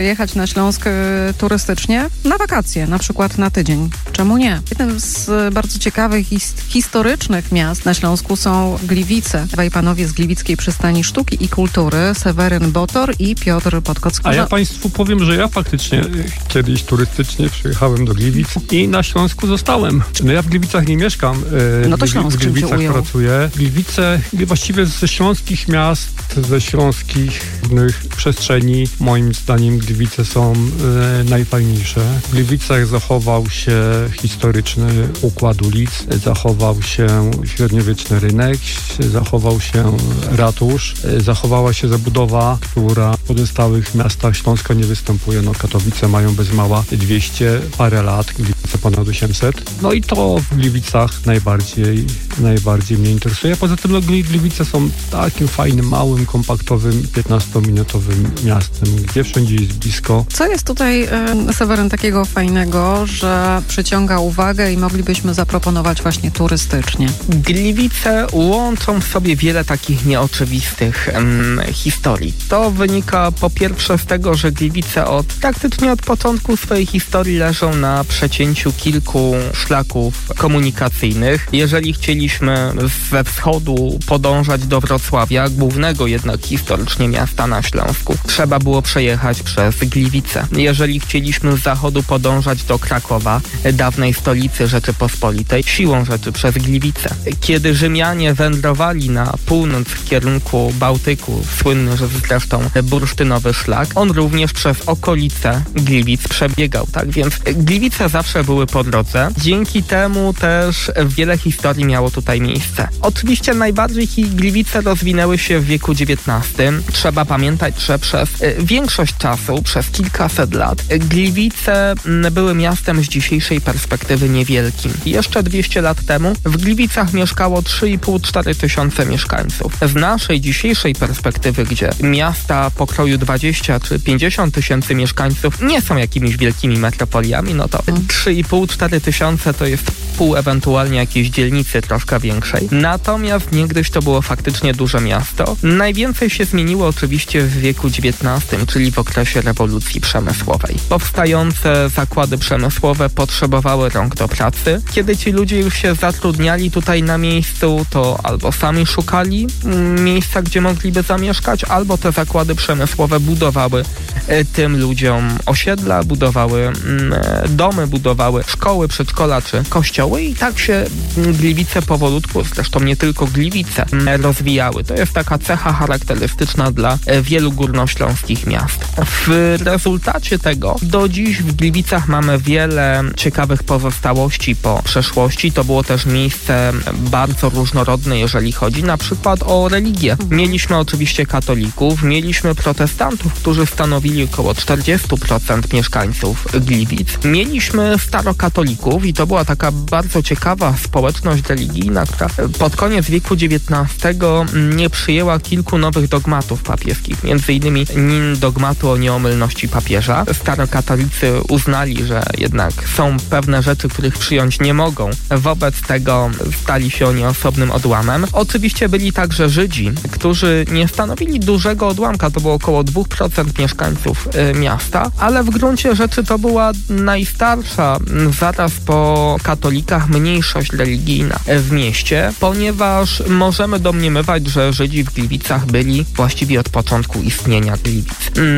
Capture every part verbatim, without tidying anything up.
jechać na Śląsk y, turystycznie na wakacje, na przykład na tydzień. Czemu nie? Jednym z y, bardzo ciekawych i historycznych miast na Śląsku są Gliwice. Dwaj panowie z Gliwickiej Przystani Sztuki i Kultury, Seweryn Botor i Piotr Podkocki. A ja Państwu powiem, że ja faktycznie kiedyś turystycznie przyjechałem do Gliwic i na Śląsku zostałem. No ja w Gliwicach nie mieszkam. Y, no to Śląsk w Gliwicach pracuję. Gliwice, właściwie ze śląskich miast, ze śląskich przestrzeni, moim zdaniem Gliwice są e, najfajniejsze. W Gliwicach zachował się historyczny układ ulic, zachował się średniowieczny rynek, zachował się ratusz, e, zachowała się zabudowa, która w pozostałych miastach Śląska nie występuje. No, Katowice mają bez mała dwieście parę lat, Gliwice ponad osiemset. No i to w Gliwicach najbardziej, najbardziej mnie interesuje. Poza tym no, Gliwice są takim fajnym, małym, kompaktowym, piętnastominutowym miastem, gdzie wszędzie jest blisko. Co jest tutaj, y, Seweryn, takiego fajnego, że przyciąga uwagę i moglibyśmy zaproponować właśnie turystycznie? Gliwice łączą w sobie wiele takich nieoczywistych um, historii. To wynika po pierwsze z tego, że Gliwice od praktycznie od początku swojej historii leżą na przecięciu kilku szlaków komunikacyjnych. Jeżeli chcieliśmy ze wschodu podążać do Wrocławia, głównego jednak historycznie miasta na Śląsku, trzeba było przejechać przez Gliwice. Jeżeli chcieliśmy z zachodu podążać do Krakowa, dawnej stolicy Rzeczypospolitej, siłą rzeczy przez Gliwice. Kiedy Rzymianie wędrowali na północ w kierunku Bałtyku, słynny zresztą bursztynowy szlak, on również przez okolice Gliwic przebiegał, tak więc Gliwice zawsze były po drodze. Dzięki temu też wiele historii miało tutaj miejsce. Oczywiście najbardziej Gliwice rozwinęły się w wieku dziewiętnastym. Trzeba pamiętać, że przez większość czasu, przez kilkaset lat, Gliwice były miastem z dzisiejszej perspektywy niewielkim. Jeszcze dwieście lat temu w Gliwicach mieszkało trzy i pół do czterech tysiące mieszkańców. Z naszej dzisiejszej perspektywy, gdzie miasta pokroju dwadzieścia czy pięćdziesiąt tysięcy mieszkańców nie są jakimiś wielkimi metropoliami, no to trzy i pół do czterech tysiące to jest pół ewentualnie jakiejś dzielnicy troszkę większej. Natomiast niegdyś to było faktycznie duże miasto. Najwięcej się zmieniło oczywiście w wieku dziewiętnastym, czyli w okresie rewolucji przemysłowej. Powstające zakłady przemysłowe potrzebowały rąk do pracy. Kiedy ci ludzie już się zatrudniali tutaj na miejscu, to albo sami szukali miejsca, gdzie mogliby zamieszkać, albo te zakłady przemysłowe budowały tym ludziom osiedla, budowały domy, budowały szkoły, przedszkola czy kościoły i tak się Gliwice powolutku, zresztą nie tylko Gliwice, rozwijały. To jest taka cecha charakterystyczna dla wielu górnośląskich miast. W rezultacie tego do dziś w Gliwicach mamy wiele ciekawych pozostałości po przeszłości. To było też miejsce bardzo różnorodne, jeżeli chodzi na przykład o religię. Mieliśmy oczywiście katolików, mieliśmy protestantów, którzy stanowili około czterdzieści procent mieszkańców Gliwic. Mieliśmy starokatolików i to była taka bardzo ciekawa społeczność religijna, która pod koniec wieku dziewiętnastego nie przyjęła kilku nowych dogmatów papieskich, między innymi dogmatu o nieomylności papieża. Starokatolicy uznali, że jednak są pewne rzeczy, których przyjąć nie mogą. Wobec tego stali się oni osobnym odłamem. Oczywiście byli także Żydzi, którzy nie stanowili dużego odłamka, to było około dwa procent mieszkańców y, miasta, ale w gruncie rzeczy to była najstarsza zaraz po katolikach mniejszość religijna w mieście, ponieważ możemy domniemywać, że Żydzi w Gliwicach byli właściwie od początku istnienia Gliwic.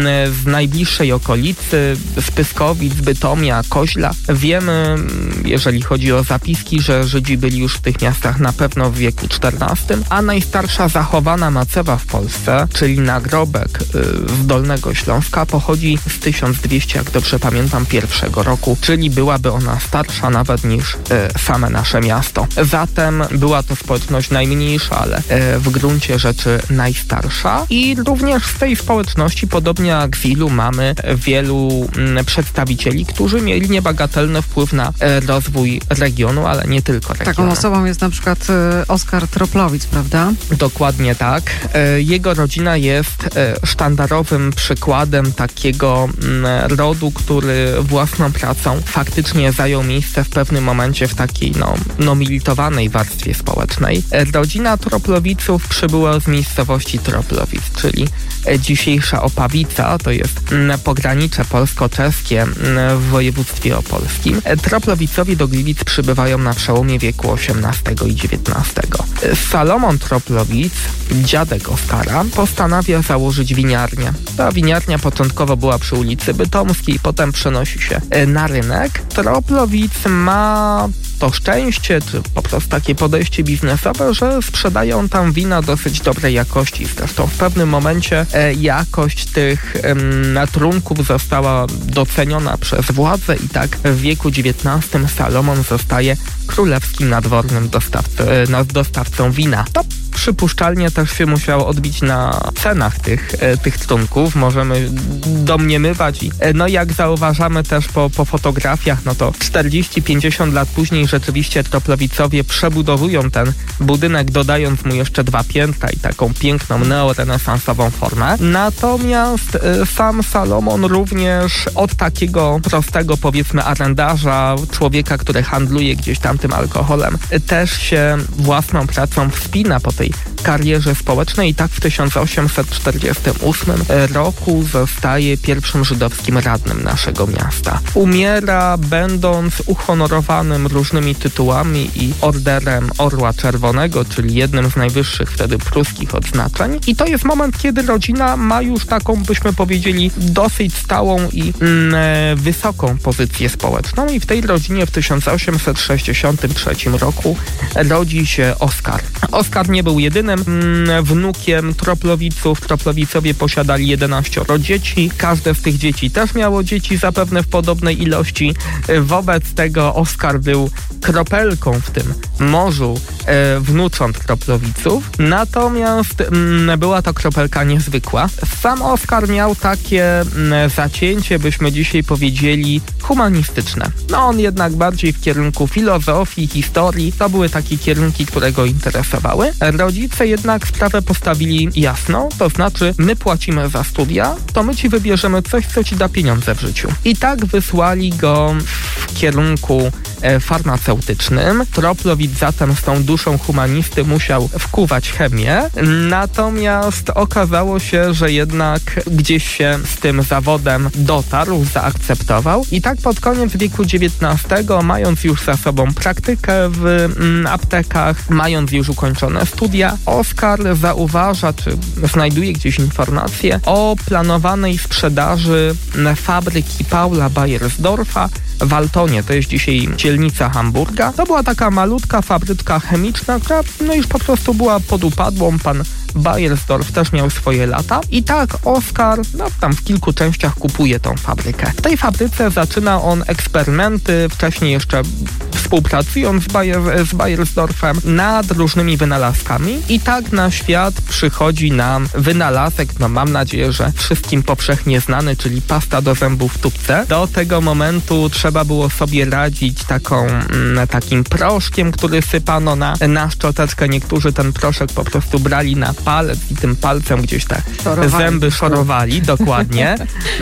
Z najbliższej okolicy, z Pyskowic, Bytomia, Koźla, wiemy, jeżeli chodzi o zapiski, że Żydzi byli już w tych miastach na pewno w wieku czternastym, a najstarsza zachowana macewa w Polsce, czyli nagrobek z Dolnego Śląska, pochodzi z tysiąc dwieście, jak dobrze pamiętam, pierwszego roku, czyli byłaby ona starsza nawet niż same nasze miasto. Zatem była to społeczność najmniejsza, ale w gruncie rzeczy najstarsza i również z tej społeczności, podobnie jak z ilu, mamy wielu przedstawicieli, którzy mieli niebagatelny wpływ na rozwój regionu, ale nie tylko regionu. Taką osobą jest na przykład Oskar Troplowicz, prawda? Dokładnie tak. Jego rodzina jest sztandarowym przykładem przykładem takiego rodu, który własną pracą faktycznie zajął miejsce w pewnym momencie w takiej no, no militowanej warstwie społecznej. Rodzina Troplowiców przybyła z miejscowości Troplowic, czyli dzisiejsza Opawica, to jest pogranicze polsko-czeskie w województwie opolskim. Troplowicowie do Gliwic przybywają na przełomie wieku osiemnastego i dziewiętnastego. Salomon Troplowic, dziadek Oskara, postanawia założyć winiarnię. Ta winiarnia początkowo była przy ulicy Bytomskiej, potem przenosi się na rynek. Troplowic ma to szczęście, czy po prostu takie podejście biznesowe, że sprzedają tam wina dosyć dobrej jakości. Zresztą w pewnym momencie e, jakość tych e, trunków została doceniona przez władze i tak w wieku dziewiętnastym Salomon zostaje królewskim nadwornym dostawcą, e, dostawcą wina. To przypuszczalnie też się musiało odbić na cenach tych, e, tych trunków. Możemy domniemywać i e, no jak zauważamy też po, po fotografiach, no to czterdzieści pięćdziesiąt lat później rzeczywiście Troplowicowie przebudowują ten budynek, dodając mu jeszcze dwa piętra i taką piękną neorenesansową formę. Natomiast e, sam Salomon również od takiego prostego, powiedzmy, arendarza, człowieka, który handluje gdzieś tam tym alkoholem, e, też się własną pracą wspina po tej karierze społecznej i tak w tysiąc osiemset czterdziestym ósmym roku zostaje pierwszym żydowskim radnym naszego miasta. Umiera będąc uhonorowanym różnymi tytułami i orderem Orła Czerwonego, czyli jednym z najwyższych wtedy pruskich odznaczeń. I to jest moment, kiedy rodzina ma już taką, byśmy powiedzieli, dosyć stałą i mm, wysoką pozycję społeczną i w tej rodzinie w tysiąc osiemset sześćdziesiątym trzecim roku rodzi się Oskar. Oskar nie był jedynym mm, wnukiem Troplowiców. Troplowicowie posiadali jedenaścioro dzieci. Każde z tych dzieci też miało dzieci zapewne w podobnej ilości. Wobec tego Oskar był kropelką w tym morzu e, wnucząt Troplowiców. Natomiast m, była to kropelka niezwykła. Sam Oskar miał takie m, zacięcie, byśmy dzisiaj powiedzieli, humanistyczne. No on jednak bardziej w kierunku filozofii, historii. To były takie kierunki, które go interesowały. Rodzice jednak sprawę postawili jasno, to znaczy my płacimy za studia, to my ci wybierzemy coś, co ci da pieniądze w życiu. I tak wysłali go w kierunku e, farmaceutycznym. Troplowic zatem z tą duszą humanisty musiał wkuwać chemię, natomiast okazało się, że jednak gdzieś się z tym zawodem dotarł, zaakceptował i tak pod koniec wieku dziewiętnastego, mając już za sobą praktykę w mm, aptekach, mając już ukończone studia, Oskar zauważa, czy znajduje gdzieś informacje o planowanej sprzedaży fabryki Paula Beiersdorfa w Altonie, to jest dzisiaj dzielnica Hamburga. To była taka malutka fabryczka chemiczna, która no już po prostu była pod upadłą. Pan Beiersdorf też miał swoje lata i tak Oskar no, tam w kilku częściach kupuje tą fabrykę. W tej fabryce zaczyna on eksperymenty, wcześniej jeszcze współpracując z, Bayer, z Beiersdorfem nad różnymi wynalazkami i tak na świat przychodzi nam wynalazek, no mam nadzieję, że wszystkim powszechnie znany, czyli pasta do zębów w tubce. Do tego momentu trzeba było sobie radzić taką, m, takim proszkiem, który sypano na, na szczoteczkę. Niektórzy ten proszek po prostu brali na palec i tym palcem gdzieś te szorowali. Zęby szorowali, dokładnie.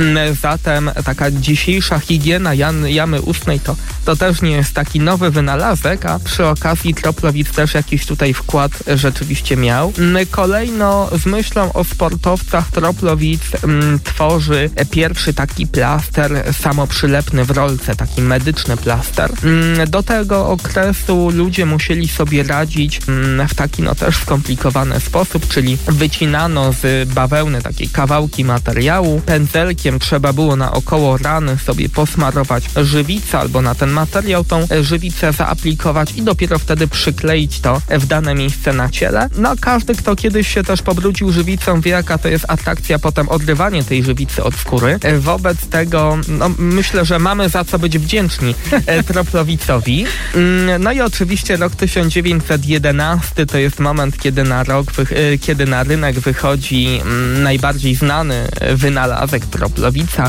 Zatem taka dzisiejsza higiena jamy ustnej to, to też nie jest taki nowy wynalazek, a przy okazji Troplowic też jakiś tutaj wkład rzeczywiście miał. Kolejno z myślą o sportowcach Troplowic m, tworzy pierwszy taki plaster samoprzylepny w rolce, taki medyczny plaster. M, do tego okresu ludzie musieli sobie radzić m, w taki no też skomplikowany sposób, czyli wycinano z bawełny takie kawałki materiału, pędzelkiem trzeba było naokoło rany sobie posmarować żywicę albo na ten materiał tą żywicę zaaplikować i dopiero wtedy przykleić to w dane miejsce na ciele. No każdy, kto kiedyś się też pobrudził żywicą, wie jaka to jest atrakcja potem odrywanie tej żywicy od skóry. Wobec tego no, myślę, że mamy za co być wdzięczni Troplowicowi. No i oczywiście rok tysiąc dziewięćset jedenasty to jest moment, kiedy na rok, kiedy na rynek wychodzi najbardziej znany wynalazek Troplowica,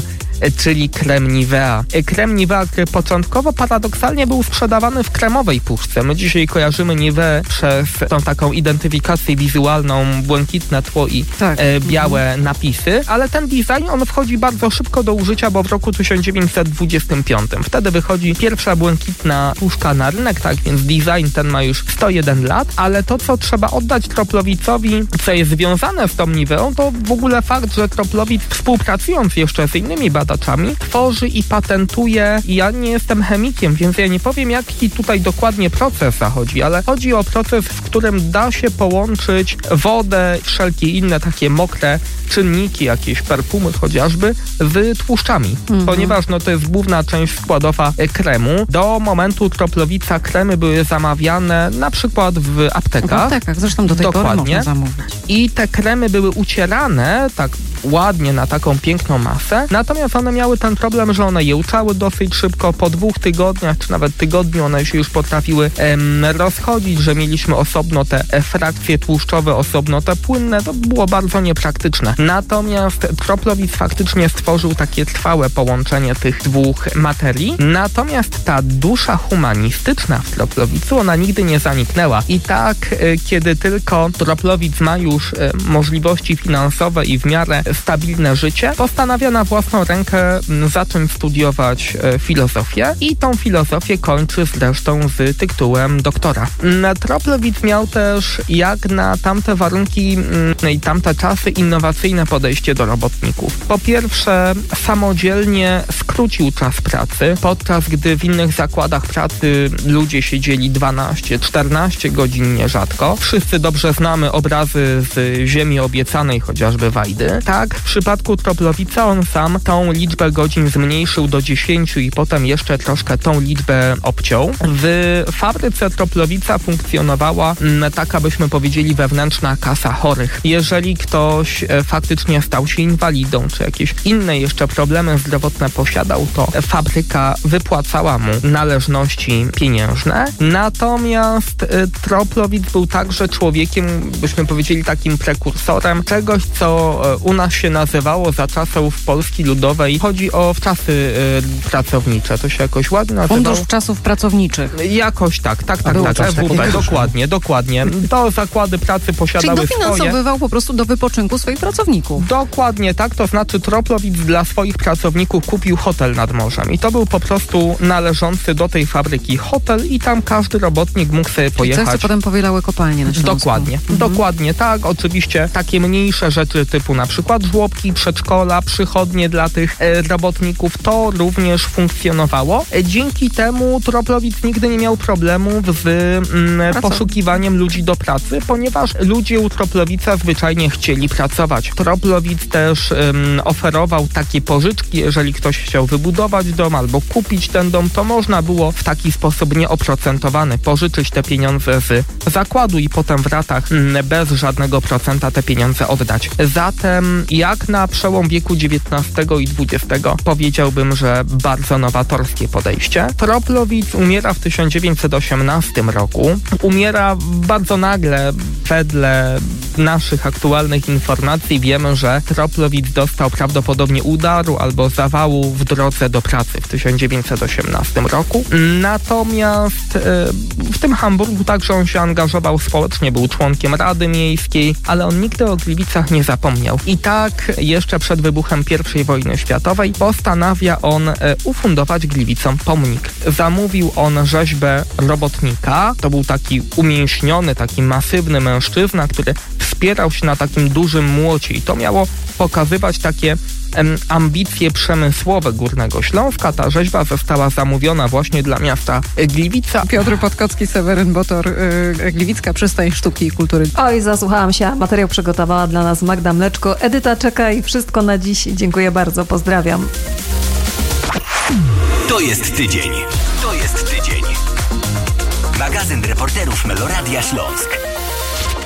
czyli krem Nivea. Krem Nivea, który początkowo paradoksalnie był sprzedawany w kremowej puszce. My dzisiaj kojarzymy Nivea przez tą taką identyfikację wizualną, błękitne tło i tak. e, białe mhm. napisy, ale ten design, on wchodzi bardzo szybko do użycia, bo w roku tysiąc dziewięćset dwudziestym piątym. Wtedy wychodzi pierwsza błękitna puszka na rynek, tak więc design ten ma już sto jeden lat, ale to, co trzeba oddać Kroplowitzowi, co jest związane z tą Niveą, to w ogóle fakt, że Kroplowicz, współpracując jeszcze z innymi badaczami, tworzy i patentuje. Ja nie jestem chemikiem, więc ja nie powiem, jaki tutaj dokładnie proces zachodzi, ale chodzi o proces, w którym da się połączyć wodę, wszelkie inne takie mokre czynniki, jakieś perfumy chociażby, z tłuszczami, mm-hmm. ponieważ no, to jest główna część składowa kremu. Do momentu Kroplowica kremy były zamawiane na przykład w aptekach. W aptekach, zresztą do tej Dokładnie. pory można zamówić. I te kremy były ucierane tak ładnie na taką piękną masę, natomiast one miały ten problem, że one jełczały dosyć szybko, po dwóch tygodniach, czy nawet tygodniu one się już potrafiły em, rozchodzić, że mieliśmy osobno te frakcje tłuszczowe, osobno te płynne, to było bardzo niepraktyczne. Natomiast Kroplowicz faktycznie stworzył takie trwałe połączenie tych dwóch materii, natomiast ta dusza humanistyczna w Kroplowiczu, ona nigdy nie zaniknęła i tak, e, kiedy tylko Kroplowicz ma już e, możliwości finansowe i w miarę stabilne życie, postanawia na własną rękę zacząć studiować e, filozofię i tą filozofię kończy zresztą z tytułem doktora. Kroplowicz miał też, jak na tamte warunki i tamte czasy, innowacyjne podejście do robotników. Po pierwsze, samodzielnie skrócił czas pracy, podczas gdy w innych zakładach pracy ludzie siedzieli dwanaście czternaście godzin nierzadko. Wszyscy dobrze znamy obrazy z Ziemi Obiecanej, chociażby Wajdy. Tak, w przypadku Kroplowica on sam tą liczbę godzin zmniejszył do dziesięciu i potem jeszcze troszkę tą liczbę obciął. W fabryce Kroplowica funkcjonowała taka, byśmy powiedzieli, wewnętrzna kasa chorych. Jeżeli ktoś faktycznie stał się inwalidą, czy jakieś inne jeszcze problemy zdrowotne posiadał, to fabryka wypłacała mu należności pieniężne. Natomiast Kroplowicz był także człowiekiem, byśmy powiedzieli, takim prekursorem czegoś, co u nas się nazywało za czasów Polski Ludowej. Chodzi o wczasy y, pracownicze. To się jakoś ładnie nazywało. Fundusz Czasów Pracowniczych. Jakoś tak, tak, tak, tak. E W P, dokładnie, dokładnie. To zakłady pracy posiadały Czyli dofinansowywał swoje. po prostu do wypoczynku swoich pracowników. Dokładnie tak, to znaczy Kroplowicz dla swoich pracowników kupił hotel nad morzem i to był po prostu należący do tej fabryki hotel i tam każdy robotnik mógł sobie pojechać. Cechce potem powielały kopalnie na Śląsku. Dokładnie, mhm. dokładnie tak. Oczywiście takie mniejsze rzeczy typu na przykład żłobki, przedszkola, przychodnie dla tych e, robotników, to również funkcjonowało. E, dzięki temu Kroplowicz nigdy nie miał problemów z mm, poszukiwaniem ludzi do pracy, ponieważ ludzie u Kroplowica zwyczajnie chcieli pracować. Kroplowicz też um, oferował takie pożyczki, jeżeli ktoś chciał wybudować dom albo kupić ten dom, to można było w taki sposób nieoprocentowany pożyczyć te pieniądze z zakładu i potem w ratach mm, bez żadnego procenta te pieniądze oddać. Zatem jak na przełom wieku dziewiętnastego i dwudziestego powiedziałbym, że bardzo nowatorskie podejście. Kroplowicz umiera w tysiąc dziewięćset osiemnastym roku. Umiera bardzo nagle. Wedle naszych aktualnych informacji wiemy, że Kroplowicz dostał prawdopodobnie udaru albo zawału w drodze do pracy w tysiąc dziewięćset osiemnastym roku. Natomiast w tym Hamburgu także on się angażował społecznie, był członkiem Rady Miejskiej, ale on nigdy o Gliwicach nie zapomniał. I tak jeszcze przed wybuchem pierwszej wojny światowej postanawia on ufundować Gliwicom pomnik. Zamówił on rzeźbę robotnika. To był taki umięśniony, taki masywny mężczyzna, który wspierał się na takim dużym młocie i to miało pokazywać takie em, ambicje przemysłowe Górnego Śląska. Ta rzeźba została zamówiona właśnie dla miasta Gliwica. Piotr Podkocki, Seweryn Botor, yy, Gliwicka Przystań Sztuki i Kultury. Oj, zasłuchałam się. Materiał przygotowała dla nas Magda Mleczko. Edyta czeka i wszystko na dziś. Dziękuję bardzo. Pozdrawiam. To jest tydzień. To jest tydzień. Magazyn reporterów Meloradia Śląsk.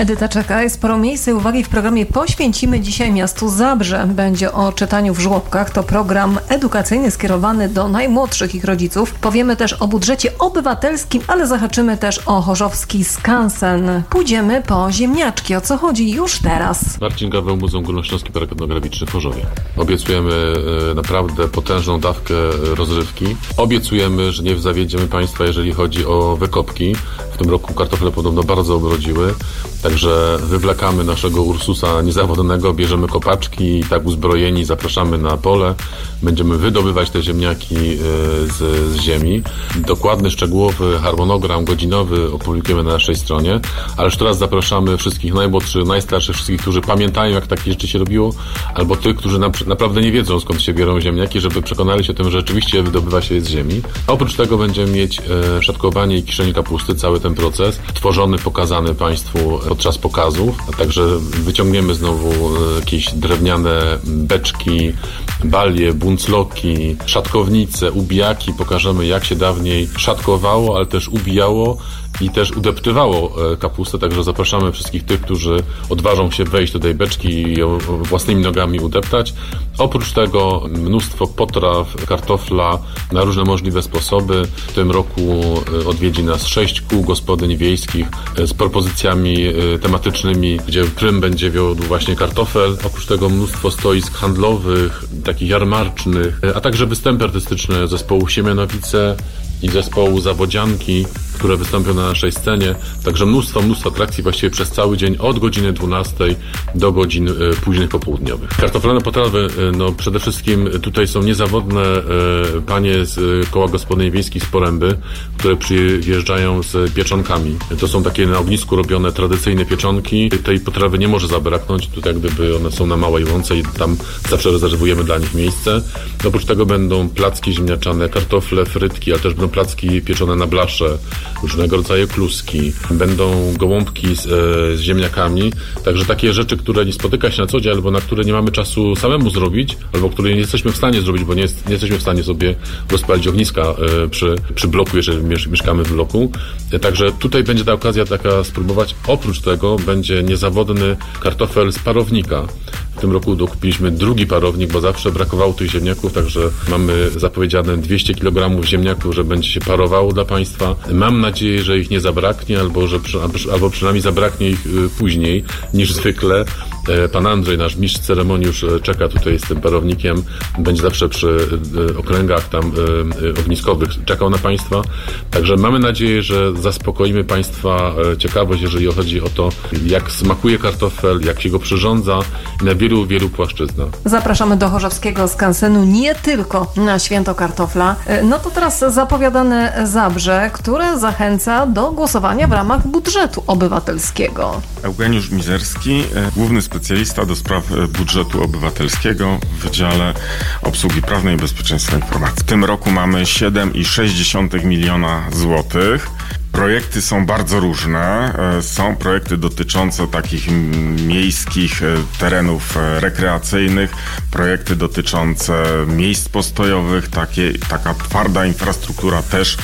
Edyta Czekaj, sporo miejsca i uwagi w programie poświęcimy dzisiaj miastu Zabrze. Będzie o czytaniu w żłobkach. To program edukacyjny skierowany do najmłodszych ich rodziców. Powiemy też o budżecie obywatelskim, ale zahaczymy też o chorzowski skansen. Pójdziemy po ziemniaczki. O co chodzi już teraz? Marcin Gaweł, Muzeum Górnośląskie Park Etnograficzny w Chorzowie. Obiecujemy e, naprawdę potężną dawkę rozrywki. Obiecujemy, że nie zawiedziemy Państwa, jeżeli chodzi o wykopki. W tym roku kartofle podobno bardzo obrodziły. Także wywlekamy naszego Ursusa niezawodnego, bierzemy kopaczki i tak uzbrojeni zapraszamy na pole. Będziemy wydobywać te ziemniaki z, z ziemi. Dokładny, szczegółowy harmonogram godzinowy opublikujemy na naszej stronie. Ale jeszcze raz zapraszamy wszystkich najmłodszych, najstarszych, wszystkich, którzy pamiętają, jak takie rzeczy się robiło, albo tych, którzy na, naprawdę nie wiedzą, skąd się biorą ziemniaki, żeby przekonali się o tym, że rzeczywiście wydobywa się je z ziemi. A oprócz tego będziemy mieć e, szatkowanie i kiszenie kapusty, cały ten proces, tworzony, pokazany Państwu podczas pokazów, a także wyciągniemy znowu jakieś drewniane beczki, balie, buncloki, szatkownice, ubijaki, pokażemy, jak się dawniej szatkowało, ale też ubijało i też udeptywało kapustę, także zapraszamy wszystkich tych, którzy odważą się wejść do tej beczki i ją własnymi nogami udeptać. Oprócz tego mnóstwo potraw, kartofla na różne możliwe sposoby. W tym roku odwiedzi nas sześć kół gospodyń wiejskich z propozycjami tematycznymi, gdzie prym będzie wiódł właśnie kartofel. Oprócz tego mnóstwo stoisk handlowych, takich jarmarcznych, a także występy artystyczne zespołu Siemianowice i zespołu Zawodzianki, które wystąpią na naszej scenie. Także mnóstwo, mnóstwo atrakcji właściwie przez cały dzień od godziny dwunastej do godzin y, późnych popołudniowych. Kartoflane potrawy, y, no przede wszystkim tutaj są niezawodne y, panie z y, koła gospodyń wiejskich z Poręby, które przyjeżdżają z pieczonkami. To są takie na ognisku robione tradycyjne pieczonki. Tej potrawy nie może zabraknąć, tutaj jak gdyby one są na małej łące i tam zawsze rezerwujemy dla nich miejsce. Oprócz tego będą placki ziemniaczane, kartofle, frytki, ale też będą placki pieczone na blasze, różnego rodzaju kluski, będą gołąbki z, e, z ziemniakami, także takie rzeczy, które nie spotyka się na co dzień, albo na które nie mamy czasu samemu zrobić, albo które nie jesteśmy w stanie zrobić, bo nie, jest, nie jesteśmy w stanie sobie rozpalić ogniska e, przy, przy bloku, jeżeli mieszkamy w bloku. E, także tutaj będzie ta okazja taka spróbować. Oprócz tego będzie niezawodny kartofel z parownika. W tym roku dokupiliśmy drugi parownik, bo zawsze brakowało tych ziemniaków, także mamy zapowiedziane dwieście kilogramów ziemniaków, że będzie się parowało dla Państwa. Mam nadzieję, że ich nie zabraknie, albo że albo przynajmniej zabraknie ich później niż zwykle. Pan Andrzej, nasz mistrz ceremonii, już czeka tutaj z tym parownikiem. Będzie zawsze przy okręgach tam ogniskowych czekał na Państwa. Także mamy nadzieję, że zaspokoimy Państwa ciekawość, jeżeli chodzi o to, jak smakuje kartofel, jak się go przyrządza i na wielu, wielu płaszczyznach. Zapraszamy do chorzowskiego skansenu nie tylko na święto kartofla. No to teraz zapowiadane Zabrze, które zachęca do głosowania w ramach budżetu obywatelskiego. Eugeniusz Mizerski, główny specjalista do spraw budżetu obywatelskiego w Wydziale Obsługi Prawnej i Bezpieczeństwa Informacji. W tym roku mamy siedem przecinek sześć miliona złotych. Projekty są bardzo różne. Są projekty dotyczące takich miejskich terenów rekreacyjnych, projekty dotyczące miejsc postojowych, takie, taka twarda infrastruktura też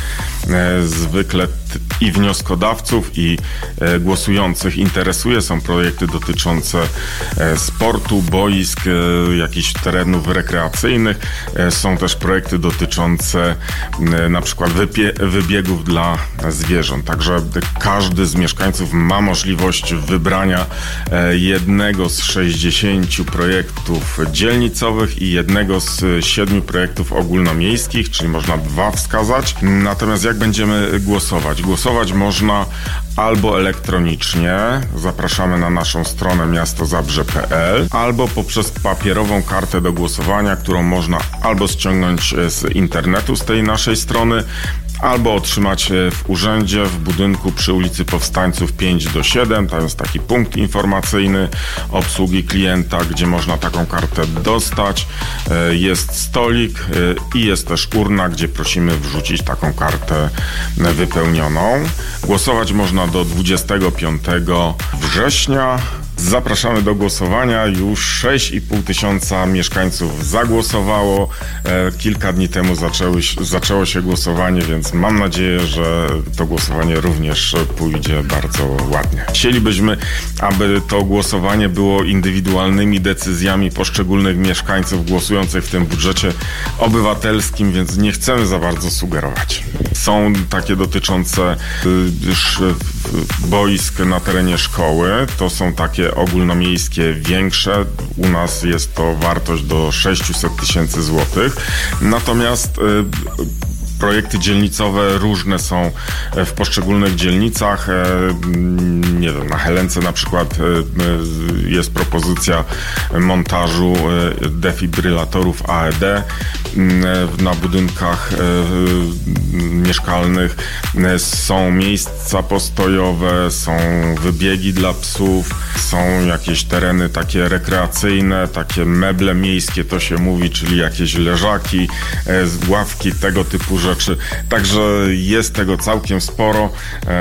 zwykle i wnioskodawców, i głosujących interesuje. Są projekty dotyczące sportu, boisk, jakichś terenów rekreacyjnych. Są też projekty dotyczące na przykład wybiegów dla zwierząt. Także każdy z mieszkańców ma możliwość wybrania jednego z sześćdziesięciu projektów dzielnicowych i jednego z siedmiu projektów ogólnomiejskich, czyli można dwa wskazać. Natomiast jak będziemy głosować? Głosować można albo elektronicznie, zapraszamy na naszą stronę miasto zabrze kropka p l, albo poprzez papierową kartę do głosowania, którą można albo ściągnąć z internetu z tej naszej strony, albo otrzymać w urzędzie w budynku przy ulicy Powstańców pięć do siedem. Tam jest taki punkt informacyjny obsługi klienta, gdzie można taką kartę dostać. Jest stolik i jest też urna, gdzie prosimy wrzucić taką kartę wypełnioną. Głosować można do dwudziestego piątego września. Zapraszamy do głosowania. Już sześć i pół tysiąca mieszkańców zagłosowało. E, kilka dni temu zaczęły, zaczęło się głosowanie, więc mam nadzieję, że to głosowanie również pójdzie bardzo ładnie. Chcielibyśmy, aby to głosowanie było indywidualnymi decyzjami poszczególnych mieszkańców głosujących w tym budżecie obywatelskim, więc nie chcemy za bardzo sugerować. Są takie dotyczące boisk na terenie szkoły. To są takie ogólnomiejskie, większe. U nas jest to wartość do sześćset tysięcy złotych. Natomiast projekty dzielnicowe różne są w poszczególnych dzielnicach. Nie wiem, na Helence na przykład jest propozycja montażu defibrylatorów A E D na budynkach mieszkalnych. Są miejsca postojowe, są wybiegi dla psów, są jakieś tereny takie rekreacyjne, takie meble miejskie to się mówi, czyli jakieś leżaki, ławki, tego typu rzeczy. Także jest tego całkiem sporo,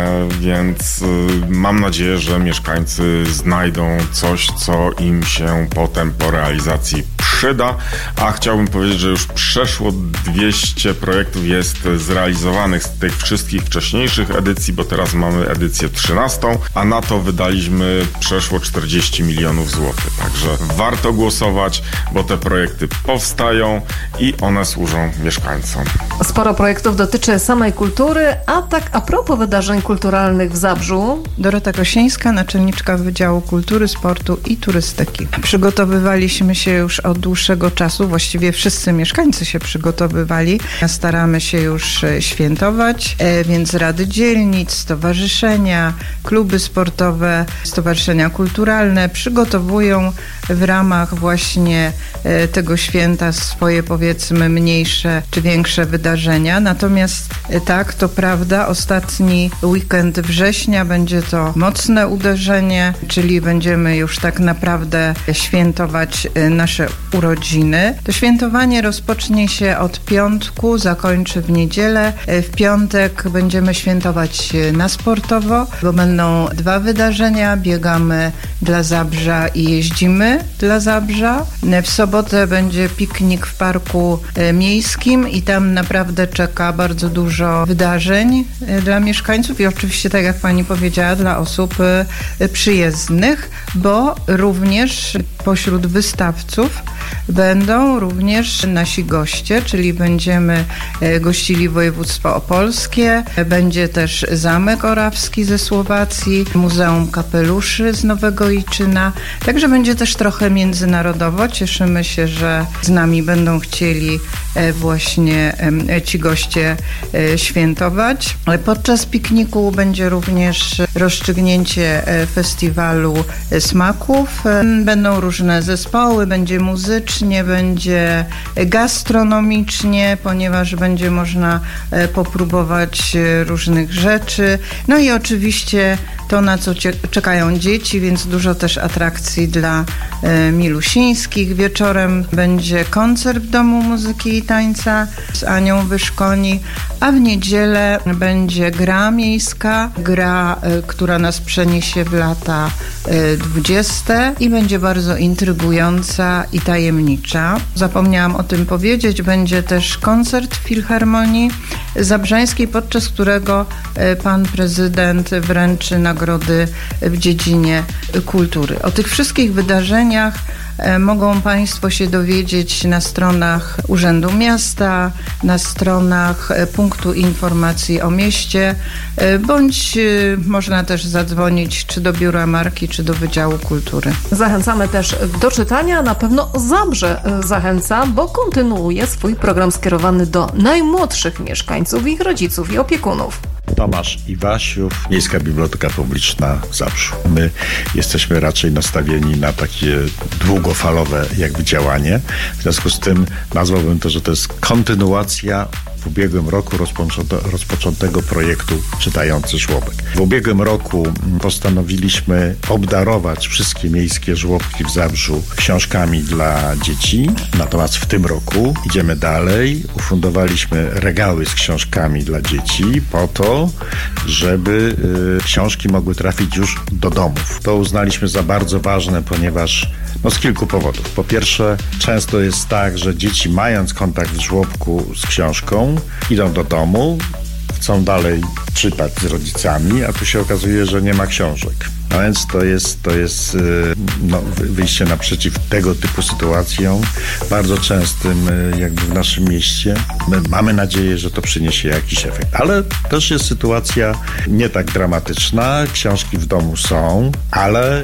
więc mam nadzieję, że mieszkańcy znajdą coś, co im się potem po realizacji przyda, a chciałbym powiedzieć, że już przeszło dwieście projektów jest zrealizowanych z tych wszystkich wcześniejszych edycji, bo teraz mamy edycję trzynastą, a na to wydaliśmy przeszło czterdzieści milionów złotych. Także warto głosować, bo te projekty powstają i one służą mieszkańcom. Sporo projektów dotyczy samej kultury, a tak a propos wydarzeń kulturalnych w Zabrzu. Dorota Kosińska, naczelniczka Wydziału Kultury, Sportu i Turystyki. Przygotowywaliśmy się już od dłuższego czasu, właściwie wszyscy mieszkańcy się przygotowywali. Staramy się już świętować, więc rady dzielnic, stowarzyszenia, kluby sportowe, stowarzyszenia kulturalne przygotowują w ramach właśnie tego święta swoje, powiedzmy, mniejsze czy większe wydarzenia. Natomiast tak, to prawda, ostatni weekend września będzie to mocne uderzenie, czyli będziemy już tak naprawdę świętować nasze urodziny. To świętowanie rozpocznie się od piątku, zakończy w niedzielę. W piątek będziemy świętować na sportowo, bo będą dwa wydarzenia. Biegamy dla Zabrza i jeździmy dla Zabrza. W sobotę będzie piknik w parku miejskim i tam naprawdę czeka bardzo dużo wydarzeń dla mieszkańców i oczywiście, tak jak pani powiedziała, dla osób przyjezdnych, bo również pośród wystawców będą również nasi goście, czyli będziemy gościli województwo opolskie, będzie też Zamek Orawski ze Słowacji, Muzeum Kapeluszy z Nowego Iczyna, także będzie też trochę międzynarodowo. Cieszymy się, że z nami będą chcieli właśnie ci goście świętować. Podczas pikniku będzie również rozstrzygnięcie festiwalu smaków. Będą różne zespoły, będzie muzycznie, będzie gastronomicznie, ponieważ będzie można popróbować różnych rzeczy. No i oczywiście to, na co czekają dzieci, więc dużo też atrakcji dla milusińskich. Wieczorem będzie koncert w Domu Muzyki i Tańca z Anią Wyszkoni, a w niedzielę będzie gra miejska, gra, która nas przeniesie w lata dwudzieste i będzie bardzo intrygująca i tajemnicza. Zapomniałam o tym powiedzieć, będzie też koncert w Filharmonii Zabrzańskiej, podczas którego pan prezydent wręczy nagrody w dziedzinie kultury. O tych wszystkich wydarzeniach mogą państwo się dowiedzieć na stronach Urzędu Miasta, na stronach Punktu Informacji o Mieście, bądź można też zadzwonić czy do Biura Marki, czy do Wydziału Kultury. Zachęcamy też do czytania. Na pewno Zabrze zachęca, bo kontynuuje swój program skierowany do najmłodszych mieszkańców, ich rodziców i opiekunów. Tomasz Iwasiów, Miejska Biblioteka Publiczna w Zabrzu. My jesteśmy raczej nastawieni na takie długofalowe jakby działanie. W związku z tym nazwałbym to, że to jest kontynuacja w ubiegłym roku rozpoczęto, rozpoczętego projektu Czytający Żłobek. W ubiegłym roku postanowiliśmy obdarować wszystkie miejskie żłobki w Zabrzu książkami dla dzieci. Natomiast w tym roku idziemy dalej. Ufundowaliśmy regały z książkami dla dzieci po to, żeby y, książki mogły trafić już do domów. To uznaliśmy za bardzo ważne, ponieważ no z kilku powodów. Po pierwsze, często jest tak, że dzieci mając kontakt w żłobku z książką idą do domu, chcą dalej czytać z rodzicami, a tu się okazuje, że nie ma książek. A więc to jest, to jest no, wyjście naprzeciw tego typu sytuacjom, bardzo częstym jakby w naszym mieście. My mamy nadzieję, że to przyniesie jakiś efekt. Ale też jest sytuacja nie tak dramatyczna. Książki w domu są, ale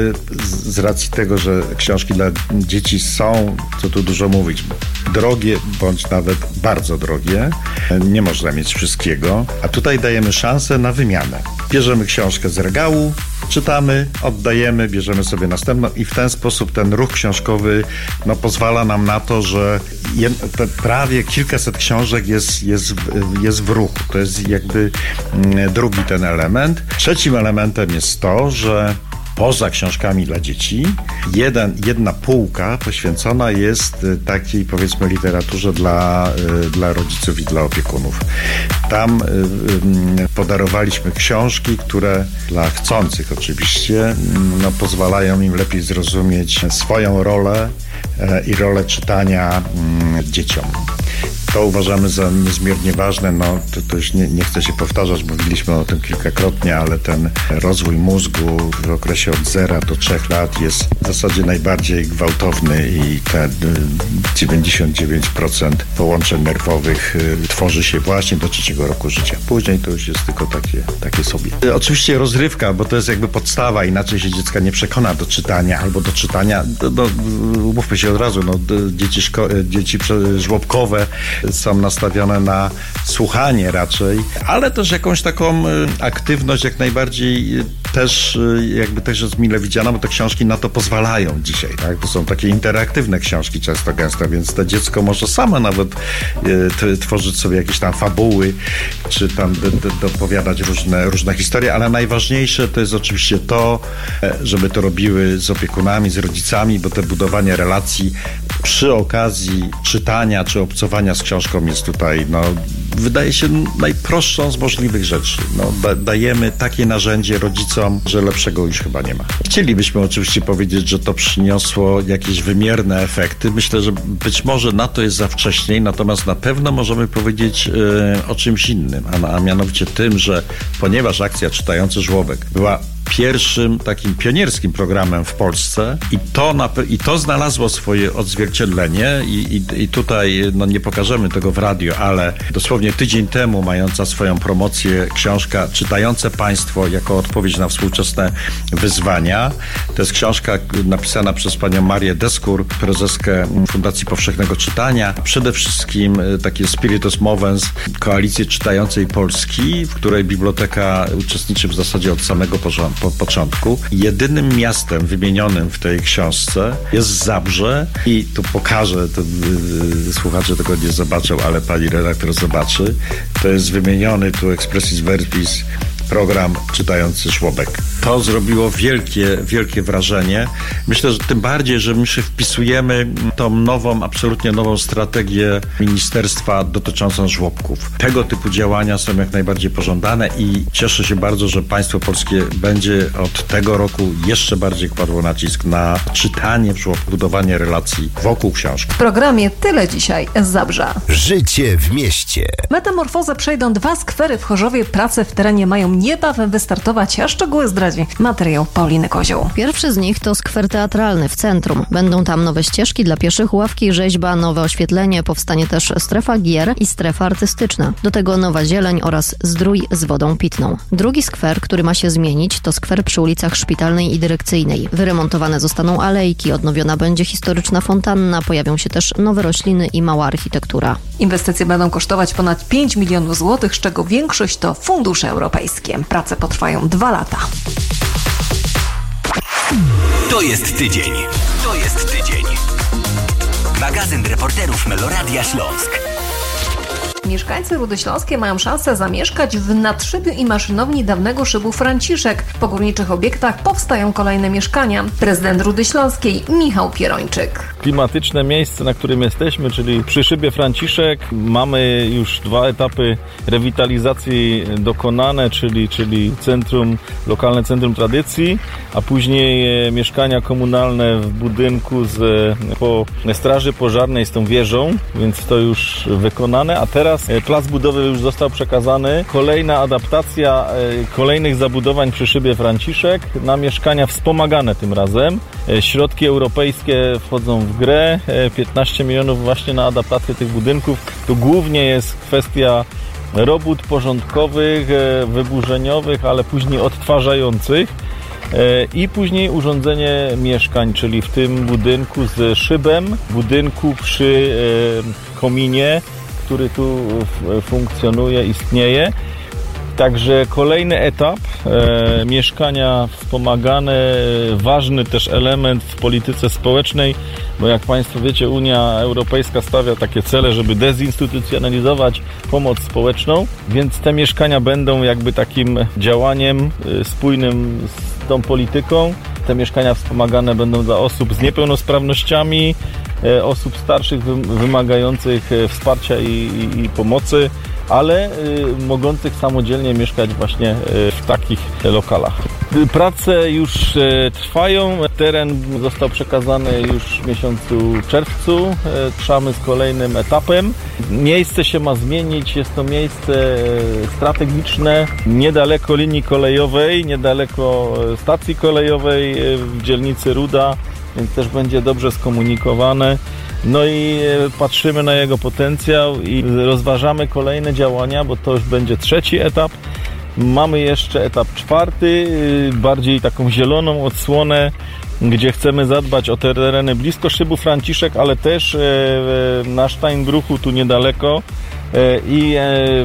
z racji tego, że książki dla dzieci są, co tu dużo mówić, drogie bądź nawet bardzo drogie, nie można mieć wszystkiego, a tutaj dajemy szansę na wymianę. Bierzemy książkę z regału, czytamy, oddajemy, bierzemy sobie następną i w ten sposób ten ruch książkowy no, pozwala nam na to, że je, te prawie kilkaset książek jest, jest, jest w ruchu. To jest jakby drugi ten element. Trzecim elementem jest to, że poza książkami dla dzieci, jeden, jedna półka poświęcona jest takiej, powiedzmy, literaturze dla, dla rodziców i dla opiekunów. Tam podarowaliśmy książki, które dla chcących oczywiście no, pozwalają im lepiej zrozumieć swoją rolę i rolę czytania dzieciom. To uważamy za niezmiernie ważne. No, to, to już nie, nie chcę się powtarzać, mówiliśmy o tym kilkakrotnie, ale ten rozwój mózgu w okresie od zera do trzech lat jest w zasadzie najbardziej gwałtowny i te dziewięćdziesiąt dziewięć procent połączeń nerwowych tworzy się właśnie do trzeciego roku życia. Później to już jest tylko takie, takie sobie. Oczywiście rozrywka, bo to jest jakby podstawa, inaczej się dziecka nie przekona do czytania albo do czytania. No, umówmy się od razu, no, dzieci, szko- dzieci żłobkowe są nastawione na słuchanie raczej, ale też jakąś taką aktywność jak najbardziej też jakby też jest mile widziana, bo te książki na to pozwalają dzisiaj, tak? To są takie interaktywne książki często gęsto, więc to dziecko może samo nawet y, tworzyć sobie jakieś tam fabuły, czy tam d- d- dopowiadać różne, różne historie, ale najważniejsze to jest oczywiście to, żeby to robiły z opiekunami, z rodzicami, bo te budowanie relacji przy okazji czytania czy obcowania z książką jest tutaj, no, wydaje się najprostszą z możliwych rzeczy. No, da, dajemy takie narzędzie rodzicom, że lepszego już chyba nie ma. Chcielibyśmy oczywiście powiedzieć, że to przyniosło jakieś wymierne efekty. Myślę, że być może na to jest za wcześnie, natomiast na pewno możemy powiedzieć e, o czymś innym, a, a mianowicie tym, że ponieważ akcja Czytający Żłobek była pierwszym takim pionierskim programem w Polsce i to, na, i to znalazło swoje odzwierciedlenie i, i, i tutaj no, nie pokażemy tego w radio, ale dosłownie tydzień temu mająca swoją promocję książka Czytające Państwo jako odpowiedź na współczesne wyzwania. To jest książka napisana przez panią Marię Deskur, prezeskę Fundacji Powszechnego Czytania. Przede wszystkim takie spiritus movens Koalicji Czytającej Polski, w której biblioteka uczestniczy w zasadzie od samego porządku. Po początku. Jedynym miastem wymienionym w tej książce jest Zabrze i tu pokażę, to yy, słuchacze tego nie zobaczą, ale pani redaktor zobaczy. To jest wymieniony tu expressis verbis program Czytający Żłobek. To zrobiło wielkie, wielkie wrażenie. Myślę, że tym bardziej, że my się wpisujemy tą nową, absolutnie nową strategię ministerstwa dotyczącą żłobków. Tego typu działania są jak najbardziej pożądane i cieszę się bardzo, że państwo polskie będzie od tego roku jeszcze bardziej kładło nacisk na czytanie w żłobku, budowanie relacji wokół książki. W programie tyle dzisiaj z Zabrza. Życie w mieście. Metamorfozę przejdą dwa skwery w Chorzowie. Prace w terenie mają niebawem wystartować, a szczegóły zdradzi materiał Pauliny Kozioł. Pierwszy z nich to skwer teatralny w centrum. Będą tam nowe ścieżki dla pieszych, ławki, rzeźba, nowe oświetlenie, powstanie też strefa gier i strefa artystyczna. Do tego nowa zieleń oraz zdrój z wodą pitną. Drugi skwer, który ma się zmienić, to skwer przy ulicach Szpitalnej i Dyrekcyjnej. Wyremontowane zostaną alejki, odnowiona będzie historyczna fontanna, pojawią się też nowe rośliny i mała architektura. Inwestycje będą kosztować ponad pięć milionów złotych, z czego większość to fundusze europejskie. Prace potrwają dwa lata. To jest tydzień. To jest tydzień. Magazyn reporterów Meloradia Śląsk. Mieszkańcy Rudy Śląskiej mają szansę zamieszkać w nadszybiu i maszynowni dawnego szybu Franciszek. Po górniczych obiektach powstają kolejne mieszkania. Prezydent Rudy Śląskiej Michał Pierończyk. Klimatyczne miejsce, na którym jesteśmy, czyli przy szybie Franciszek, mamy już dwa etapy rewitalizacji dokonane, czyli, czyli centrum, lokalne centrum tradycji, a później mieszkania komunalne w budynku z, po straży pożarnej z tą wieżą, więc to już wykonane, a teraz plac budowy już został przekazany. Kolejna adaptacja kolejnych zabudowań przy szybie Franciszek na mieszkania wspomagane tym razem. Środki europejskie wchodzą w grę, piętnaście milionów właśnie na adaptację tych budynków. To głównie jest kwestia robót porządkowych, wyburzeniowych, ale później odtwarzających i później urządzenie mieszkań, czyli w tym budynku z szybem, budynku przy kominie, który tu funkcjonuje, istnieje. Także kolejny etap, e, mieszkania wspomagane, ważny też element w polityce społecznej, bo jak Państwo wiecie, Unia Europejska stawia takie cele, żeby dezinstytucjonalizować pomoc społeczną, więc te mieszkania będą jakby takim działaniem e, spójnym z tą polityką. Te mieszkania wspomagane będą dla osób z niepełnosprawnościami, e, osób starszych wymagających wsparcia i, i, i pomocy, ale y, mogących samodzielnie mieszkać właśnie y, w takich lokalach. Prace już y, trwają, teren został przekazany już w miesiącu czerwcu, y, ruszamy z kolejnym etapem. Miejsce się ma zmienić, jest to miejsce y, strategiczne, niedaleko linii kolejowej, niedaleko stacji kolejowej y, w dzielnicy Ruda, więc też będzie dobrze skomunikowane. No i patrzymy na jego potencjał i rozważamy kolejne działania, bo to już będzie trzeci etap. Mamy jeszcze etap czwarty, bardziej taką zieloną odsłonę, gdzie chcemy zadbać o te tereny blisko szybu Franciszek, ale też na Steinbruchu, tu niedaleko, i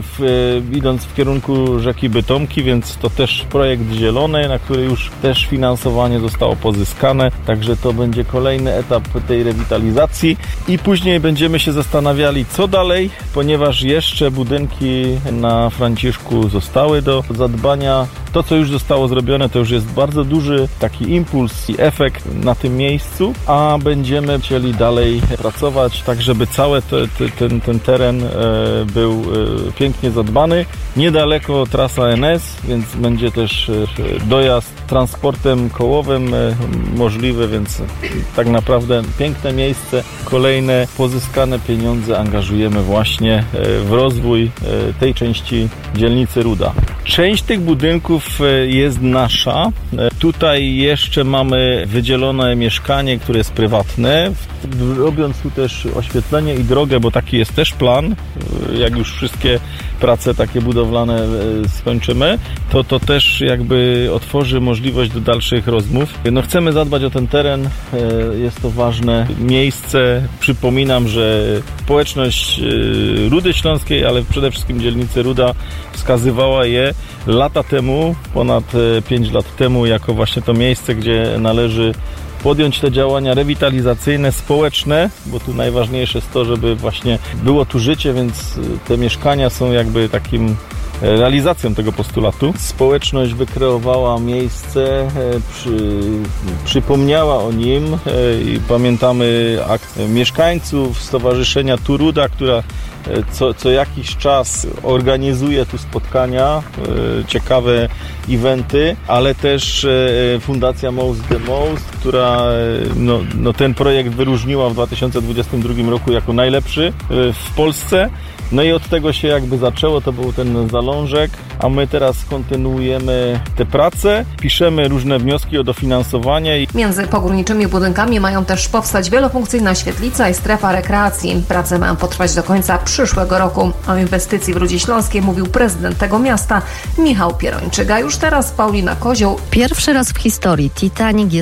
w, idąc w kierunku rzeki Bytomki, więc to też projekt zielony, na który już też finansowanie zostało pozyskane, także to będzie kolejny etap tej rewitalizacji i później będziemy się zastanawiali, co dalej, ponieważ jeszcze budynki na Franciszku zostały do zadbania. To, co już zostało zrobione, to już jest bardzo duży taki impuls i efekt na tym miejscu, a będziemy chcieli dalej pracować, tak żeby cały te, te, ten, ten teren był pięknie zadbany. Niedaleko trasa N S, więc będzie też dojazd transportem kołowym możliwy, więc tak naprawdę piękne miejsce. Kolejne pozyskane pieniądze angażujemy właśnie w rozwój tej części dzielnicy Ruda. Część tych budynków jest nasza. Tutaj jeszcze mamy wydzielone mieszkanie, które jest prywatne. Robiąc tu też oświetlenie i drogę, bo taki jest też plan, jak już wszystkie prace takie budowlane skończymy, to to też jakby otworzy możliwość do dalszych rozmów. No chcemy zadbać o ten teren, jest to ważne miejsce. Przypominam, że społeczność Rudy Śląskiej, ale przede wszystkim dzielnicy Ruda wskazywała je lata temu, ponad pięć lat temu, jako właśnie to miejsce, gdzie należy podjąć te działania rewitalizacyjne, społeczne, bo tu najważniejsze jest to, żeby właśnie było tu życie, więc te mieszkania są jakby takim realizacją tego postulatu. Społeczność wykreowała miejsce, przy, przypomniała o nim i pamiętamy akt mieszkańców Stowarzyszenia Turuda, która co, co jakiś czas organizuje tu spotkania, ciekawe eventy, ale też Fundacja Most the Most, która no, no ten projekt wyróżniła w dwa tysiące dwudziestym drugim roku jako najlepszy w Polsce. No i od tego się jakby zaczęło, to był ten zalążek, a my teraz kontynuujemy te prace, piszemy różne wnioski o dofinansowanie. Między pogórniczymi budynkami mają też powstać wielofunkcyjna świetlica i strefa rekreacji. Prace mają potrwać do końca przyszłego roku. O inwestycji w Rudzie Śląskiej mówił prezydent tego miasta Michał Pierończyk. A już teraz Paulina Kozioł. Pierwszy raz w historii Titanic jest w Katowicach.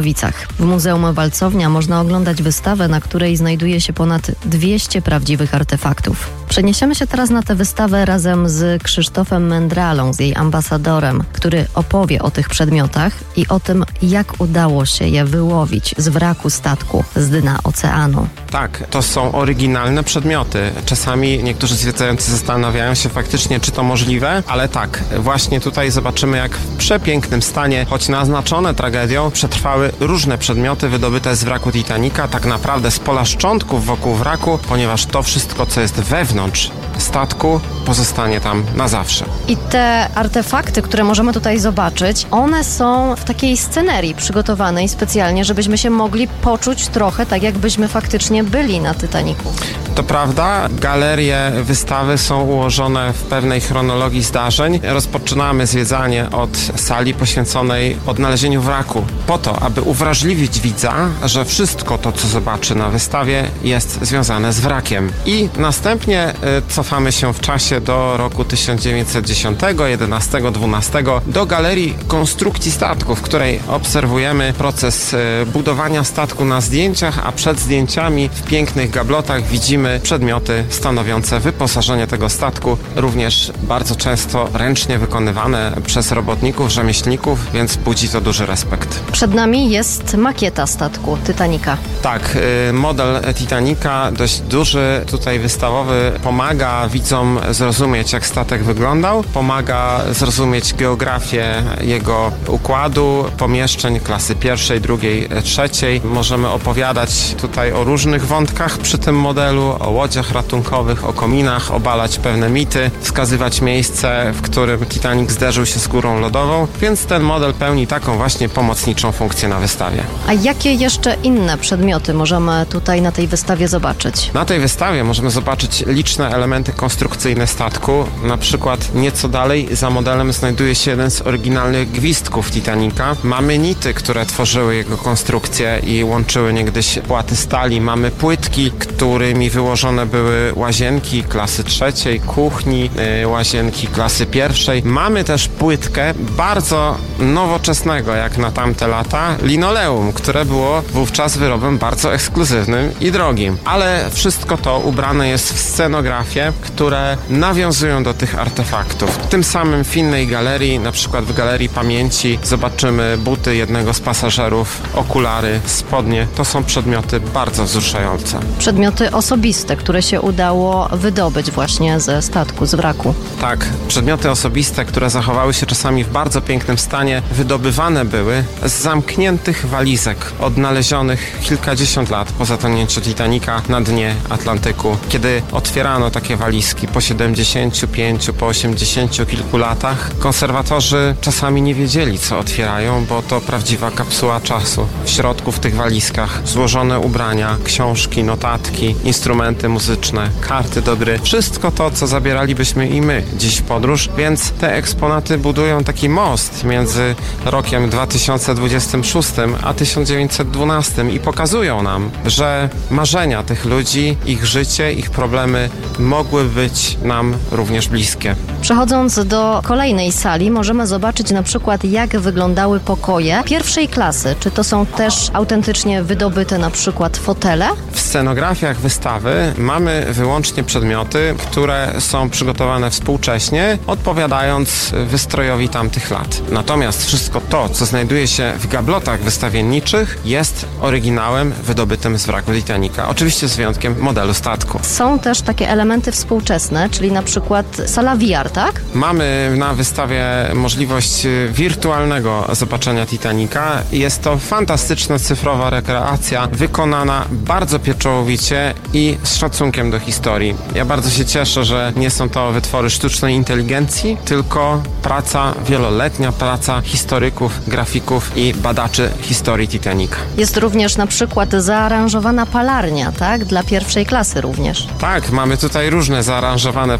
Katowicach. W Muzeum Walcownia można oglądać wystawę, na której znajduje się ponad dwieście prawdziwych artefaktów. Przeniesiemy się teraz na tę wystawę razem z Krzysztofem Mędralą, z jej ambasadorem, który opowie o tych przedmiotach i o tym, jak udało się je wyłowić z wraku statku z dna oceanu. Tak, to są oryginalne przedmioty. Czasami niektórzy zwiedzający zastanawiają się faktycznie, czy to możliwe, ale tak, właśnie tutaj zobaczymy, jak w przepięknym stanie, choć naznaczone tragedią, przetrwały różne przedmioty wydobyte z wraku Titanica, tak naprawdę z pola szczątków wokół wraku, ponieważ to wszystko, co jest wewnątrz statku, pozostanie tam na zawsze. I te artefakty, które możemy tutaj zobaczyć, one są w takiej scenerii przygotowanej specjalnie, żebyśmy się mogli poczuć trochę tak, jakbyśmy faktycznie byli na Titanicu. To prawda, galerie wystawy są ułożone w pewnej chronologii zdarzeń. Rozpoczynamy zwiedzanie od sali poświęconej odnalezieniu wraku, po to, aby uwrażliwić widza, że wszystko to, co zobaczy na wystawie, jest związane z wrakiem. I następnie y, cofamy się w czasie do roku tysiąc dziewięćset dziesiątego, jedenastego, dwunastego do galerii konstrukcji statku, w której obserwujemy proces y, budowania statku na zdjęciach, a przed zdjęciami w pięknych gablotach widzimy przedmioty stanowiące wyposażenie tego statku, również bardzo często ręcznie wykonywane przez robotników, rzemieślników, więc budzi to duży respekt. Przed nami jest makieta statku Titanica. Tak, model Titanica, dość duży, tutaj wystawowy, pomaga widzom zrozumieć, jak statek wyglądał, pomaga zrozumieć geografię jego układu, pomieszczeń klasy pierwszej, drugiej, trzeciej. Możemy opowiadać tutaj o różnych wątkach przy tym modelu, o łodziach ratunkowych, o kominach, obalać pewne mity, wskazywać miejsce, w którym Titanic zderzył się z górą lodową, więc ten model pełni taką właśnie pomocniczą funkcję na wystawie. A jakie jeszcze inne przedmioty możemy tutaj na tej wystawie zobaczyć? Na tej wystawie możemy zobaczyć liczne elementy konstrukcyjne statku. Na przykład nieco dalej za modelem znajduje się jeden z oryginalnych gwizdków Titanica. Mamy nity, które tworzyły jego konstrukcję i łączyły niegdyś płaty stali. Mamy płytki, którymi wyłożone były łazienki klasy trzeciej, kuchni, yy, łazienki klasy pierwszej. Mamy też płytkę bardzo nowoczesnego, jak na tamte lata, linoleum, które było wówczas wyrobem bardzo ekskluzywnym i drogim. Ale wszystko to ubrane jest w scenografie, które nawiązują do tych artefaktów. Tym samym w innej galerii, na przykład w Galerii Pamięci, zobaczymy buty jednego z pasażerów, okulary, spodnie. To są przedmioty bardzo wzruszające. Przedmioty osobiste, które się udało wydobyć właśnie ze statku, z wraku. Tak, przedmioty osobiste, które zachowały się czasami w bardzo pięknym stanie, wydobywane były z zamkniętych walizek, odnalezionych kilkadziesiąt lat po zatonięciu Titanica na dnie Atlantyku. Kiedy otwierano takie walizki po siedemdziesięciu pięciu, po osiemdziesięciu kilku latach, konserwatorzy czasami nie wiedzieli, co otwierają, bo to prawdziwa kapsuła czasu. W środku w tych walizkach złożone ubrania, książki, notatki, instrumenty muzyczne, karty do gry. Wszystko to, co zabieralibyśmy i my dziś w podróż, więc te eksponaty budują taki most między rokiem dwa tysiące dwudziestym szóstym a tysiąc dziewięćset dwunastym i pokazują nam, że marzenia tych ludzi, ich życie, ich problemy mogły być nam również bliskie. Przechodząc do kolejnej sali, możemy zobaczyć na przykład, jak wyglądały pokoje pierwszej klasy. Czy to są też autentycznie wydobyte na przykład fotele? W scenografiach wystawy mamy wyłącznie przedmioty, które są przygotowane współcześnie, odpowiadając wystrojowi tamtych lat. Natomiast wszystko to, co znajduje się w gablotach wystawienniczych, jest oryginałem wydobytym z wraku Titanica. Oczywiście z wyjątkiem modelu statku. Są też takie elementy współczesne, czyli na przykład sala V R, tak? Mamy na wystawie możliwość wirtualnego zobaczenia Titanica. Jest to fantastyczna cyfrowa rekreacja, wykonana bardzo pieczołowicie i z szacunkiem do historii. Ja bardzo się cieszę, że nie są to wytwory sztucznej inteligencji, tylko praca wieloletnia, praca historyków, grafików i badaczy historii Titanica. Jest również na przykład zaaranżowana palarnia, tak? Dla pierwszej klasy również. Tak, mamy tutaj różne zaaranżowane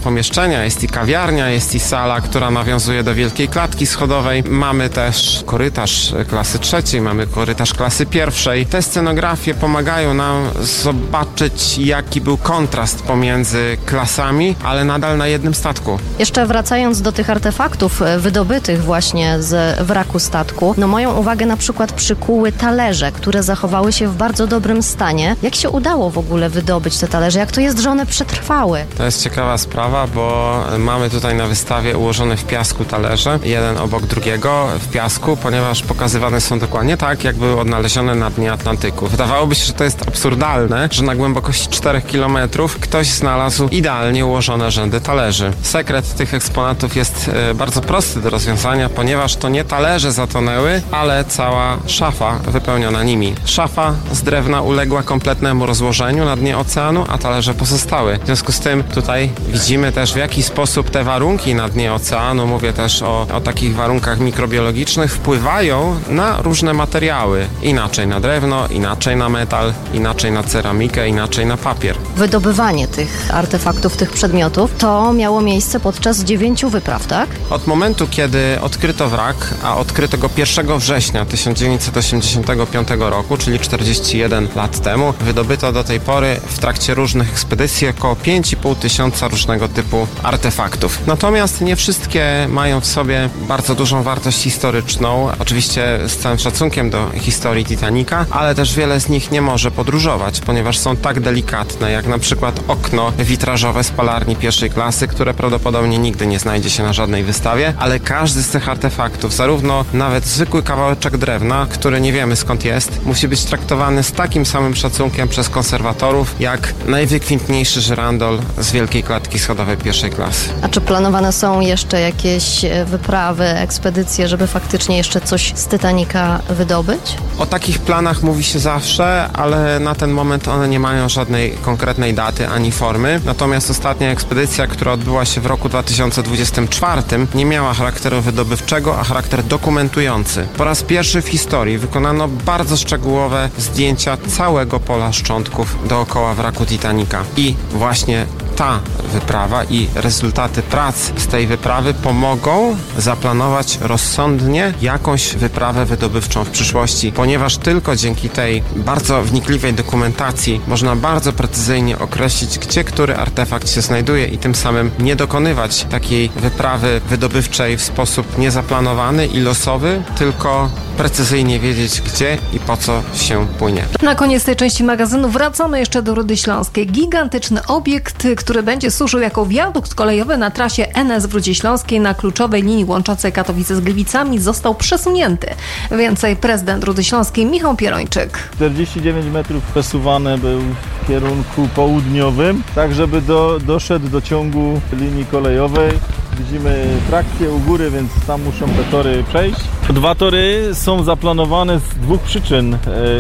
pomieszczenia, jest i kawiarnia, jest i sala, która nawiązuje do wielkiej klatki schodowej. Mamy też korytarz klasy trzeciej, mamy korytarz klasy pierwszej. Te scenografie pomagają nam zobaczyć, jaki był kontrast pomiędzy klasami, ale nadal na jednym statku. Jeszcze wracając do tych artefaktów wydobytych właśnie z wraku statku, no moją uwagę na przykład przykuły talerze, które zachowały się w bardzo dobrym stanie. Jak się udało w ogóle wydobyć te talerze? Jak to jest, że one przetrwały? To jest ciekawa sprawa, bo mamy tutaj na wystawie ułożone w piasku talerze, jeden obok drugiego w piasku, ponieważ pokazywane są dokładnie tak, jak były odnalezione na dnie Atlantyku. Wydawałoby się, że to jest absurdalne, że na głębokości czterech kilometrów ktoś znalazł idealnie ułożone rzędy talerzy. Sekret tych eksponatów jest e, bardzo prosty do rozwiązania, ponieważ to nie talerze zatonęły, ale cała szafa wypełniona nimi. Szafa z drewna uległa kompletnemu rozłożeniu na dnie oceanu, a talerze pozostały. W związku z tym tutaj widzimy też, w jaki sposób te warunki na dnie oceanu, mówię też o, o takich warunkach mikrobiologicznych, wpływają na różne materiały. Inaczej na drewno, inaczej na metal, inaczej na ceramikę, inaczej na papier. Wydobywanie tych artefaktów, tych przedmiotów, to miało miejsce podczas dziewięciu wypraw, tak? Od momentu, kiedy odkryto wrak, a odkryto go pierwszego września tysiąc dziewięćset osiemdziesiątego piątego roku, czyli czterdzieści jeden lat temu, wydobyto do tej pory w trakcie różnych ekspedycji około pięć i pół tysiąca różnego typu artefaktów. Natomiast nie wszystkie mają w sobie bardzo dużą wartość historyczną, oczywiście z całym szacunkiem do historii Titanica, ale też wiele z nich nie może podróżować, ponieważ są tak delikatne, jak na przykład okno witrażowe z palarni pierwszej klasy, które prawdopodobnie nigdy nie znajdzie się na żadnej wystawie, ale każdy z tych artefaktów, zarówno nawet zwykły kawałeczek drewna, który nie wiemy skąd jest, musi być traktowany z takim samym szacunkiem przez konserwatorów, jak najwykwintniejszy żyrandol z wielkiej klatki schodowej pierwszej klasy. A czy planowane są jeszcze jakieś wyprawy, ekspedycje, żeby faktycznie jeszcze coś z Titanica wydobyć? O takich planach mówi się zawsze, ale na ten moment one nie mają żadnej konkretnej daty ani formy. Natomiast ostatnia ekspedycja, która odbyła się w roku dwa tysiące dwudziestym czwartym, nie miała charakteru wydobywczego, a charakter dokumentujący. Po raz pierwszy w historii wykonano bardzo szczegółowe zdjęcia całego pola szczątków dookoła wraku Titanica. I właśnie ta wyprawa i rezultaty prac z tej wyprawy pomogą zaplanować rozsądnie jakąś wyprawę wydobywczą w przyszłości, ponieważ tylko dzięki tej bardzo wnikliwej dokumentacji można bardzo precyzyjnie określić, gdzie który artefakt się znajduje i tym samym nie dokonywać takiej wyprawy wydobywczej w sposób niezaplanowany i losowy, tylko precyzyjnie wiedzieć, gdzie i po co się płynie. Na koniec tej części magazynu wracamy jeszcze do Rudy Śląskiej. Gigantyczny obiekt, który będzie służył jako wiadukt kolejowy na trasie N S w Rudzie Śląskiej na kluczowej linii łączącej Katowice z Gliwicami, został przesunięty. Więcej prezydent Rudy Śląskiej Michał Pierończyk. czterdzieści dziewięć metrów przesuwany był w kierunku południowym, tak żeby do, doszedł do ciągu linii kolejowej. Widzimy trakcję u góry, więc tam muszą te tory przejść. Dwa tory są zaplanowane z dwóch przyczyn.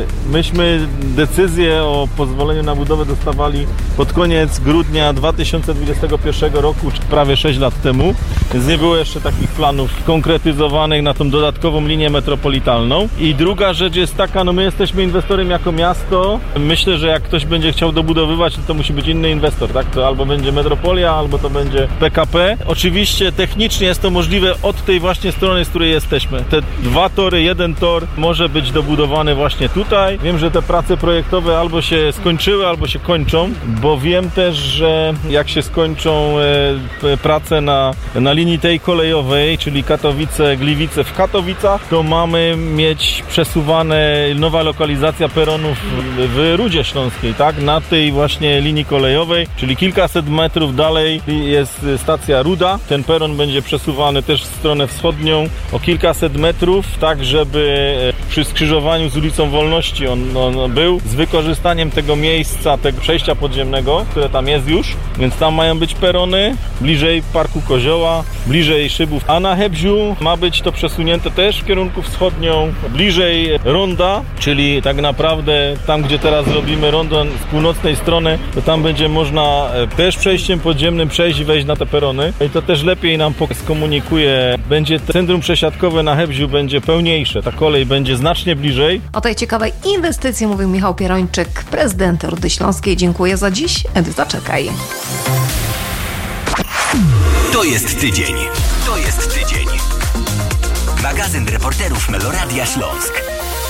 Myśmy decyzję o pozwoleniu na budowę dostawali pod koniec grudnia dwa tysiące dwudziestego pierwszego roku, czy prawie sześć lat temu, więc nie było jeszcze takich planów konkretyzowanych na tą dodatkową linię metropolitalną. I druga rzecz jest taka, no my jesteśmy inwestorem jako miasto. Myślę, że jak ktoś będzie chciał dobudowywać, to musi być inny inwestor, tak? To albo będzie Metropolia, albo to będzie P K P. Oczywiście technicznie jest to możliwe od tej właśnie strony, z której jesteśmy. Te dwa tory, jeden tor może być dobudowany właśnie tutaj. Wiem, że te prace projektowe albo się skończyły, albo się kończą, bo wiem też, że jak się skończą e, prace na, na linii tej kolejowej, czyli Katowice-Gliwice w Katowicach, to mamy mieć przesuwane nowa lokalizacja peronów w, w Rudzie Śląskiej, tak? Na tej właśnie linii kolejowej, czyli kilkaset metrów dalej jest stacja Ruda. Ten peron będzie przesuwany też w stronę wschodnią o kilkaset metrów, tak żeby przy skrzyżowaniu z ulicą Wolności on, on był, z wykorzystaniem tego miejsca, tego przejścia podziemnego, które tam jest już, więc tam mają być perony, bliżej Parku Kozioła, bliżej Szybów, a na Hebziu ma być to przesunięte też w kierunku wschodnią, bliżej ronda, czyli tak naprawdę tam, gdzie teraz robimy rondo z północnej strony, to tam będzie można też przejściem podziemnym przejść i wejść na te perony i to też lepiej nam skomunikuje. Będzie centrum przesiadkowe na Hebziu będzie pełniejsze, ta kolej będzie znacznie bliżej. O tej ciekawej inwestycji mówił Michał Pierończyk, prezydent Rudy Śląskiej. Dziękuję za dziś. Edyta, czekaj. To jest tydzień. To jest tydzień. Magazyn reporterów Meloradia Śląsk.